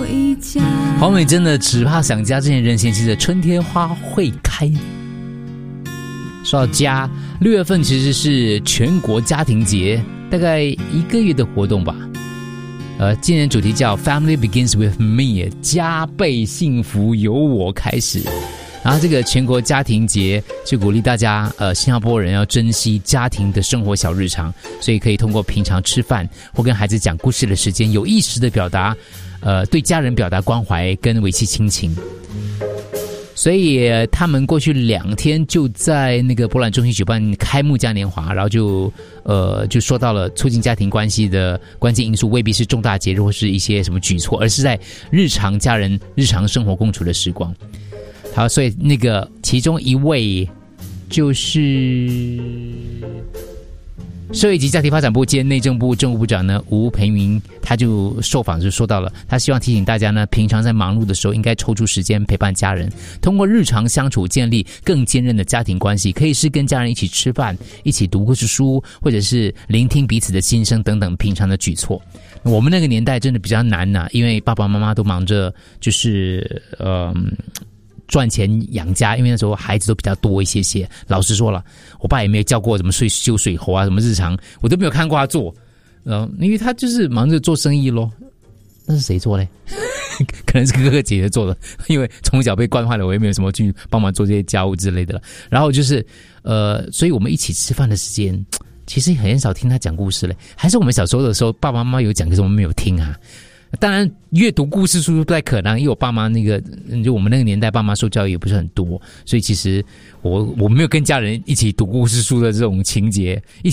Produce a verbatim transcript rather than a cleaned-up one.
回家。 黄美珍的只怕想家之前，任贤齐的春天花会开。说到家，六月份其实是全国家庭节，大概一个月的活动吧。呃，今年主题叫 Family Begins with Me， 家倍幸福由我开始。然后这个全国家庭节就鼓励大家，呃，新加坡人要珍惜家庭的生活小日常，所以可以通过平常吃饭或跟孩子讲故事的时间，有意识的表达，呃，对家人表达关怀跟维系亲情。所以、呃、他们过去两天就在那个博览中心举办开幕嘉年华，然后就呃就说到了促进家庭关系的关键因素未必是重大节日或是一些什么举措，而是在日常家人日常生活共处的时光。好，所以那个其中一位就是社会及家庭发展部兼内政部政务部长呢吴培云，他就受访就说到了，他希望提醒大家呢，平常在忙碌的时候应该抽出时间陪伴家人，通过日常相处建立更坚韧的家庭关系，可以是跟家人一起吃饭，一起读故事书，或者是聆听彼此的心声等等平常的举措。我们那个年代真的比较难啊，因为爸爸妈妈都忙着就是呃赚钱养家，因为那时候孩子都比较多一些些。老实说了，我爸也没有教过怎么睡修水喉啊，什么日常我都没有看过他做，呃，因为他就是忙着做生意咯。那是谁做嘞？可能是哥哥姐姐做的，因为从小被惯坏了，我也没有什么去帮忙做这些家务之类的了。然后就是呃，所以我们一起吃饭的时间，其实很少听他讲故事嘞。还是我们小时候的时候，爸爸妈妈有讲，可是我们没有听啊。当然阅读故事书不太可能，因为我爸妈那个就我们那个年代爸妈受教育也不是很多，所以其实我我没有跟家人一起读故事书的这种情节，一